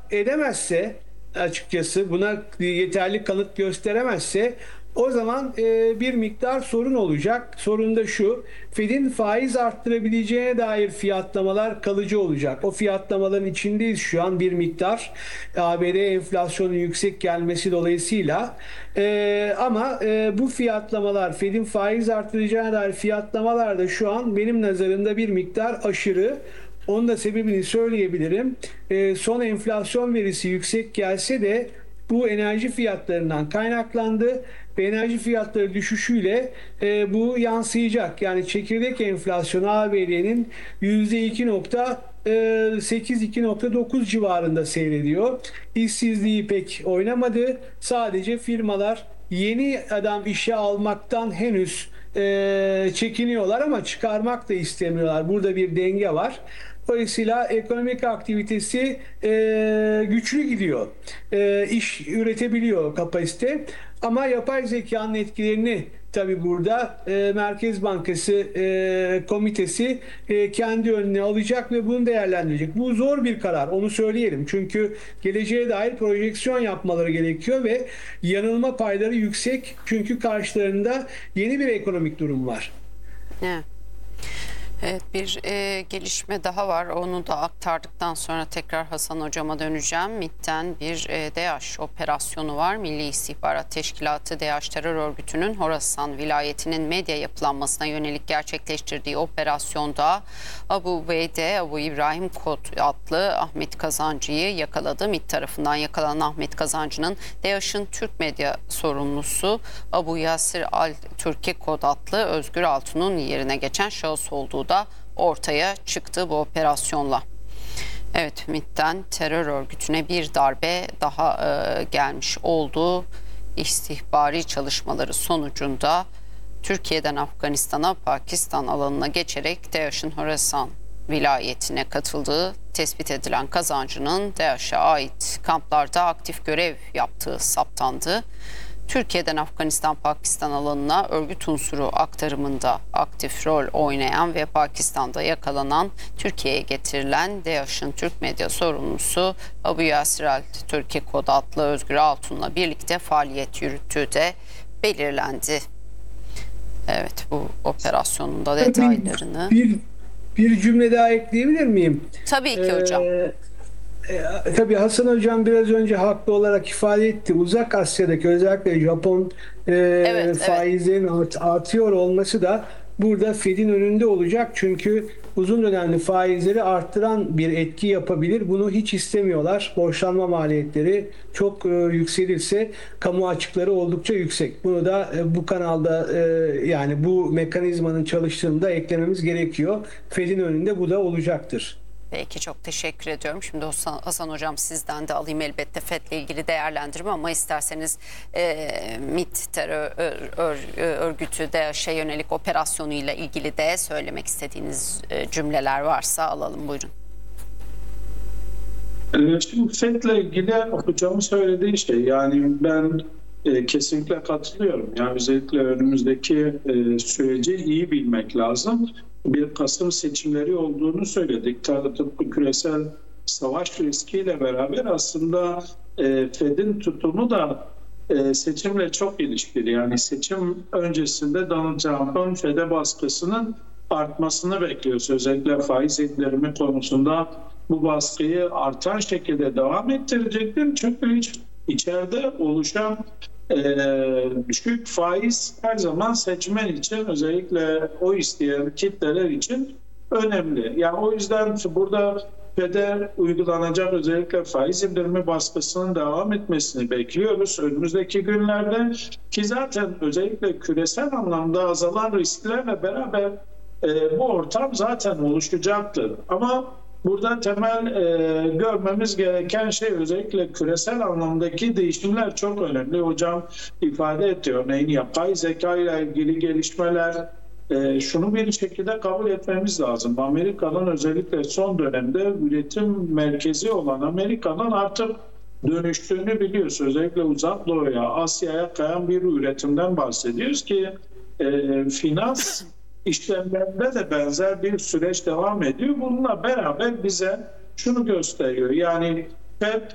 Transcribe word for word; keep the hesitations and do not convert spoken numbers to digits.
edemezse, açıkçası buna yeterli kanıt gösteremezse, o zaman e, bir miktar sorun olacak. Sorun da şu: Fed'in faiz arttırabileceğine dair fiyatlamalar kalıcı olacak. O fiyatlamaların içindeyiz şu an bir miktar. A B D enflasyonun yüksek gelmesi dolayısıyla. E, ama e, bu fiyatlamalar, Fed'in faiz arttıracağına dair fiyatlamalar da şu an benim nazarımda bir miktar aşırı. Onun da sebebini söyleyebilirim. E, son enflasyon verisi yüksek gelse de bu enerji fiyatlarından kaynaklandı ve enerji fiyatları düşüşüyle e, bu yansıyacak. Yani çekirdek enflasyonu A B D'nin yüzde iki nokta sekiz iki nokta dokuz civarında seyrediyor. İşsizliği pek oynamadı. Sadece firmalar yeni adam işe almaktan henüz e, çekiniyorlar ama çıkarmak da istemiyorlar. Burada bir denge var. Dolayısıyla ekonomik aktivitesi e, güçlü gidiyor. E, iş üretebiliyor kapasite. Ama yapay zekanın etkilerini tabii burada e, Merkez Bankası e, komitesi e, kendi önüne alacak ve bunu değerlendirecek. Bu zor bir karar, onu söyleyelim. Çünkü geleceğe dair projeksiyon yapmaları gerekiyor ve yanılma payları yüksek. Çünkü karşılarında yeni bir ekonomik durum var. Evet. Evet, bir e, gelişme daha var. Onu da aktardıktan sonra tekrar Hasan Hocam'a döneceğim. MİT'ten bir e, DEAŞ operasyonu var. Milli İstihbarat Teşkilatı DEAŞ terör örgütünün Horasan vilayetinin medya yapılanmasına yönelik gerçekleştirdiği operasyonda Abu Ubeyde, Abu İbrahim Kod adlı Ahmet Kazancı'yı yakaladı. MİT tarafından yakalanan Ahmet Kazancı'nın DEAŞ'ın Türk medya sorumlusu Abu Yasir Al Türkiye Kod adlı Özgür Altun'un yerine geçen şahıs olduğu da ortaya çıktı bu operasyonla. Evet, MİT'ten terör örgütüne bir darbe daha e, gelmiş oldu. İstihbari çalışmaları sonucunda Türkiye'den Afganistan'a, Pakistan alanına geçerek DEAŞ'ın Horasan vilayetine katıldığı tespit edilen Kazancı'nın DEAŞ'a ait kamplarda aktif görev yaptığı saptandı. Türkiye'den Afganistan-Pakistan alanına örgüt unsuru aktarımında aktif rol oynayan ve Pakistan'da yakalanan, Türkiye'ye getirilen DEAŞ'ın Türk medya sorumlusu Abu Yasir Al Türkiye Kod adlı Özgür Altun'la birlikte faaliyet yürüttüğü de belirlendi. Evet, bu operasyonun da detaylarını... Bir, bir cümle daha ekleyebilir miyim? Tabii ki hocam. Ee, E, tabii Hasan Hocam biraz önce haklı olarak ifade etti. Uzak Asya'daki, özellikle Japon e, Evet, faizlerin art, artıyor olması da burada Fed'in önünde olacak. Çünkü uzun dönemli faizleri arttıran bir etki yapabilir. Bunu hiç istemiyorlar. Borçlanma maliyetleri çok e, yükselirse kamu açıkları oldukça yüksek. Bunu da e, bu kanalda e, yani bu mekanizmanın çalıştığında eklememiz gerekiyor. Fed'in önünde bu da olacaktır. Peki, çok teşekkür ediyorum. Şimdi Hasan Hocam, sizden de alayım elbette Fed'le ilgili değerlendirme, ama isterseniz e, MİT terör ör, örgütü DEAŞ'a yönelik operasyonuyla ilgili de söylemek istediğiniz e, cümleler varsa alalım. Buyurun. Şimdi Fed'le ilgili hocamın söylediği şey, yani ben e, kesinlikle katılıyorum. Yani özellikle önümüzdeki e, süreci iyi bilmek lazım. Bir Kasım seçimleri olduğunu söyledik. Tıpkı küresel savaş riskiyle beraber aslında e, Fed'in tutumu da e, seçimle çok ilişkili. Yani seçim öncesinde Donald Trump'ın Fed'e baskısının artmasını bekliyoruz. Özellikle faiz indirimi konusunda bu baskıyı artan şekilde devam ettirecektir. Çünkü hiç içeride oluşan e, düşük faiz her zaman seçmen için, özellikle o isteyen kitleler için önemli. Yani o yüzden burada Fed'e uygulanacak özellikle faiz indirimi baskısının devam etmesini bekliyoruz önümüzdeki günlerde, ki zaten özellikle küresel anlamda azalan risklerle beraber e, bu ortam zaten oluşacaktır. Ama burada temel e, görmemiz gereken şey, özellikle küresel anlamdaki değişimler çok önemli. Hocam ifade etti, örneğin yapay zeka ile ilgili gelişmeler. E, şunu bir şekilde kabul etmemiz lazım. Amerika'nın özellikle son dönemde üretim merkezi olan Amerika'nın artık dönüştüğünü biliyoruz. Özellikle Uzak Doğu'ya, Asya'ya kayan bir üretimden bahsediyoruz ki e, finans işlemlerinde de benzer bir süreç devam ediyor. Bununla beraber bize şunu gösteriyor. Yani Fed